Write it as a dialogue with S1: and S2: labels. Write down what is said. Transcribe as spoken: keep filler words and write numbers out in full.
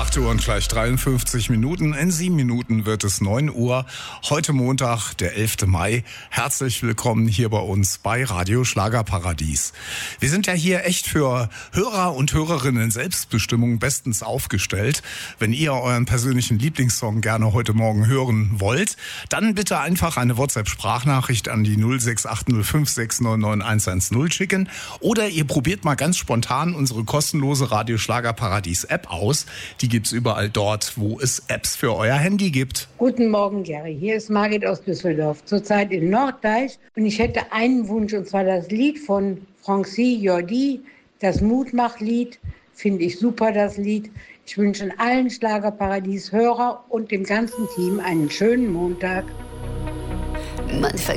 S1: acht Uhr und gleich dreiundfünfzig Minuten. In sieben Minuten wird es neun Uhr. Heute Montag, der elfter Mai. Herzlich willkommen hier bei uns bei Radio Schlagerparadies. Wir sind ja hier echt für Hörer und Hörerinnen Selbstbestimmung bestens aufgestellt. Wenn ihr euren persönlichen Lieblingssong gerne heute Morgen hören wollt, dann bitte einfach eine WhatsApp-Sprachnachricht an die null sechs acht null fünf sechs neun neun eins eins null schicken. Oder ihr probiert mal ganz spontan unsere kostenlose Radio Schlagerparadies App aus. Die gibt's überall dort, wo es Apps für euer Handy gibt.
S2: Guten Morgen, Gary. Hier ist Margit aus Düsseldorf, zurzeit in Norddeich. Und ich hätte einen Wunsch, und zwar das Lied von Francis Jordi, das Mutmach-Lied. Finde ich super, das Lied. Ich wünsche allen Schlagerparadies-Hörer und dem ganzen Team einen schönen Montag.
S3: Man